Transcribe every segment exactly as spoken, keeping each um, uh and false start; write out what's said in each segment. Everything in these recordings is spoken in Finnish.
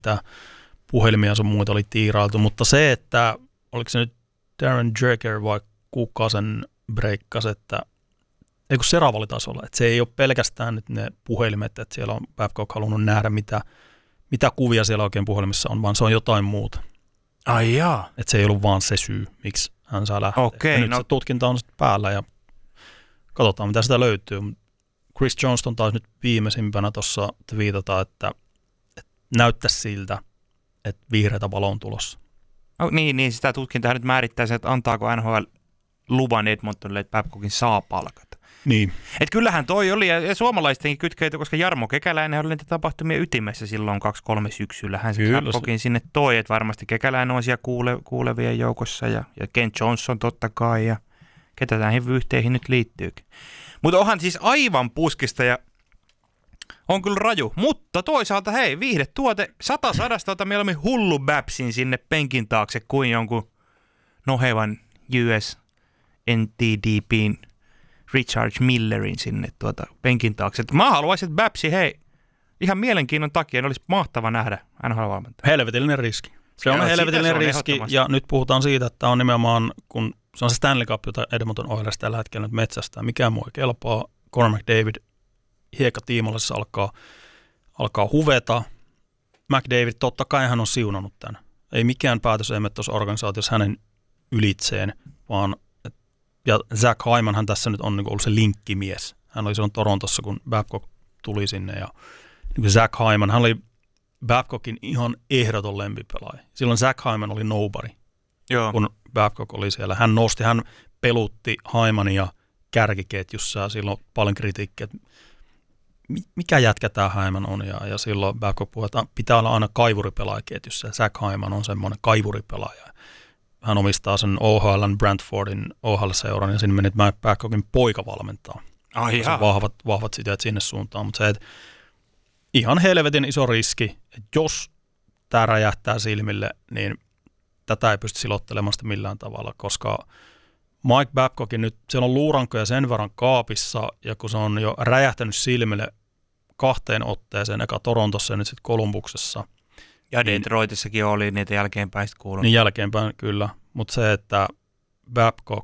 mitä puhelimia sun muita oli tiirailtu, mutta se, että oliko se nyt Darren Dreger vai kuka sen breikkasi, että ei kun Seravali taisi olla, että se ei ole pelkästään nyt ne puhelimet, että siellä on Babcock halunnut nähdä, mitä, mitä kuvia siellä oikein puhelimissa on, vaan se on jotain muuta. Ai jaa. Että se ei ollut vaan se syy, miksi hän saa lähteä. Okei, ja nyt no. se tutkinta on sitten päällä ja katsotaan, mitä sitä löytyy. Chris Johnston taisi nyt viimeisimpänä tuossa twiitata, että, että näyttäisi siltä, että vihreätä valo on tulossa. No, niin, niin, sitä tutkintaa nyt määrittää sen, että antaako N H L luvan Edmontonille, että Babcockin saa palkata. Niin. Et kyllähän toi oli, ja, ja suomalaistenkin kytkeitä, koska Jarmo Kekäläinen oli niitä tapahtumia ytimessä silloin kaksi kolme syksyllä. Hän se Babcockin sinne toi, että varmasti Kekäläinen on siellä kuule, kuulevien joukossa, ja, ja Ken Johnson totta kai, ja ketä tähän yhteihin nyt liittyykin. Mutta onhan siis aivan puskista, ja on kyllä raju. Mutta toisaalta hei, viihdetuote, sata sadasta ota mieluummin hullu Babsin sinne penkin taakse kuin jonkun nohevan U S N T D P:n Richard Millerin sinne tuota penkin taakse. Mä haluaisin, että Babsi, hei, ihan mielenkiinnon takia olisi mahtava nähdä N H L-valmentaja. Helvetillinen riski. Se on Joo, helvetillinen on riski, ja nyt puhutaan siitä, että on nimenomaan, kun se on se Stanley Cup, jota Edmonton Oilers tällä hetkellä nyt metsästää. Mikään muu ei kelpaa. Conor McDavid hiekkatiimalla alkaa, alkaa huveta. McDavid, totta kai hän on siunannut tämän. Ei mikään päätös ei mene tuossa organisaatiossa hänen ylitseen, vaan ja Zach Hymanhan tässä nyt on niin ollut se linkkimies. Hän oli silloin Torontossa, kun Babcock tuli sinne. Ja niin Zach Hyman, hän oli Babcockin ihan ehdoton lempipelaaja. Silloin Zach Hyman oli nobody, Joo. kun Babcock oli siellä. Hän nosti, hän pelutti Hymania kärkiketjussa ja silloin paljon kritiikkiä, että mikä jätkä tämä Hyman on. Ja, ja silloin Babcock puhui, että pitää olla aina kaivuripelaajaketjussa. Ja Zach Hyman on semmoinen kaivuripelaaja. Hän omistaa sen O H L:n Brantfordin O H L-seuran ja sinne meni Babcockin poika valmentaa. Ai se vahvat, vahvat siteet sinne suuntaan, mutta se, että ihan helvetin iso riski, että jos tämä räjähtää silmille, niin tätä ei pysty silottelemaan sitä millään tavalla, koska Mike Babcockin nyt, siellä on luurankoja sen verran kaapissa, ja kun se on jo räjähtänyt silmille kahteen otteeseen, eka Torontossa ja nyt sitten Columbuksessa. Ja Detroitissakin oli niitä jälkeenpäin sitten kuulunut. Niin jälkeenpäin kyllä, mutta se, että Babcock,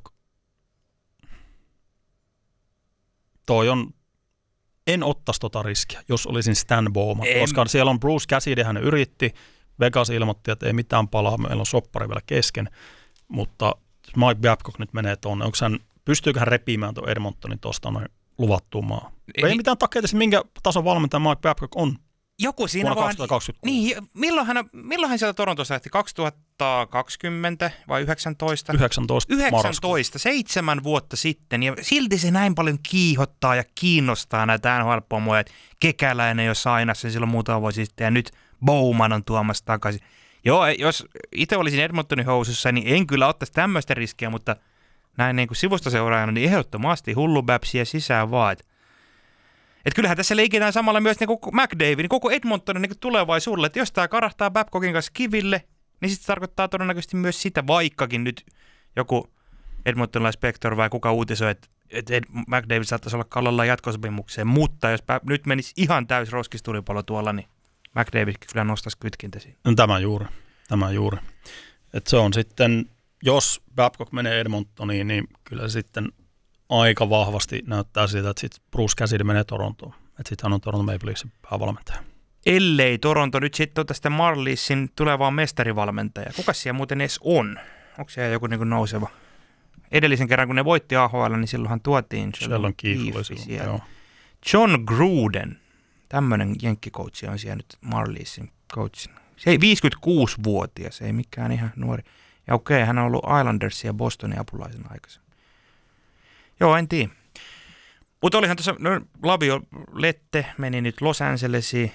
toi on, en ottaisi tota riskiä, jos olisin Stan Bowman, en. Koska siellä on Bruce Cassidy, hän yritti, Vegas ilmoitti, että ei mitään palaa, meillä on soppari vielä kesken, mutta Mike Babcock nyt menee tuonne, onko hän, pystyykö hän repimään tuon Edmontonin tuosta noin luvattuun maa? Ei, ei mitään takia, minkä tason valmentaja Mike Babcock on. Joku siinä vaan, niin, milloin hän, milloin hän sieltä Torontosta lähti, kaksituhattakaksikymmentä vai yhdeksäntoista? yhdeksäntoista, yhdeksäntoista, seitsemän vuotta sitten, ja silti se näin paljon kiihottaa ja kiinnostaa näitä N H L-pomoja, että Kekäläinen jo sainasi sen silloin muutama vuosi sitten, ja nyt Bowman on tuomassa takaisin. Joo, jos itse olisin Edmontonin housussa, niin en kyllä ottaisi tämmöistä riskiä, mutta näin niin kuin sivustaseuraajana, niin ehdottomasti hullu Babsia sisään vaan, että Että kyllähän tässä leikitään samalla myös niin kuin McDavidin, koko Edmontonin niin tulevaisuudelle, että jos tämä karahtaa Babcockin kanssa kiville, niin sitten se tarkoittaa todennäköisesti myös sitä, vaikkakin nyt joku Edmontonilla Spector vai kuka uutisoi, että, että McDavid saattaisi olla kallalla jatkosopimukseen, mutta jos nyt menisi ihan täys roskistulipalo tuolla, niin McDavid kyllä nostaisi kytkintä siinä. No, tämä juuri, tämä juuri. Että se on sitten, jos Babcock menee Edmontoniin, niin kyllä se sitten aika vahvasti näyttää siitä, että sitten Bruce Cassidy menee Torontoon. Että sitten hän on Toronto Maple Leafsin päävalmentaja. Ellei Toronto nyt sitten ole tästä Marliessin tulevaa mestarivalmentaja. Kuka siellä muuten edes on? Onko siellä joku niin kuin nouseva? Edellisen kerran, kun ne voitti A H L, niin silloinhan tuotiin Sheldon Keefe oli silloin, joo. John Gruden, tämmöinen jenkkikoutsi on siellä nyt Marliessin coachin. Se ei viisikymmentäkuusivuotias, ei mikään ihan nuori. Ja okei, hän on ollut Islandersin ja Bostonin apulaisena aikaisemmin. Joo, en tiedä. Mutta olihan tuossa, no, Laviolette meni nyt Los Angelesiin.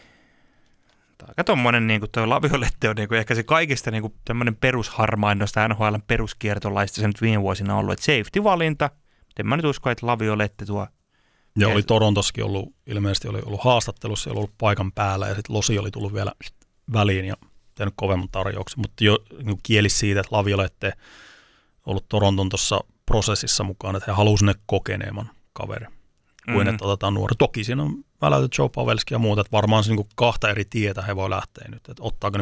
Aika tommonen, niin kuin tuo Laviolette on niin kuin ehkä se kaikista niin kuin tämmöinen perusharmain noista N H L:n peruskiertolaista se nyt viime vuosina ollut. Että safety-valinta, en mä nyt usko, että Laviolette tuo. Ja oli Torontossakin ollut, ilmeisesti oli ollut haastattelussa, oli ollut paikan päällä ja sitten Losi oli tullut vielä väliin ja tehnyt kovemman tarjouksen. Mutta jo niin kielisi siitä, että Laviolette on ollut Toronton tuossa prosessissa mukaan, että he halusivat ne kokeneemman kaverin, kuin mm-hmm. että otetaan nuori. Toki siinä on väläyty Joe Pavelski ja muuta, että varmaan se niin kuin kahta eri tietä he voi lähteä nyt, että ottaako ne